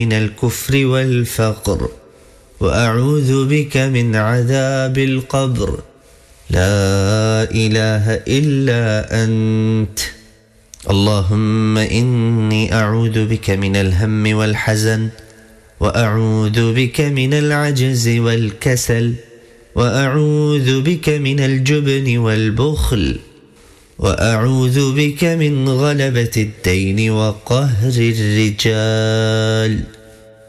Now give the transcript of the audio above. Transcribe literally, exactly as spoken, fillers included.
من الكفر والفقر، وأعوذ بك من عذاب القبر. لا إله إلا أنت. اللهم إني أعوذ بك من الهم والحزن، وأعوذ بك من العجز والكسل، وأعوذ بك من الجبن والبخل، وأعوذ بك من غلبة الدين وقهر الرجال.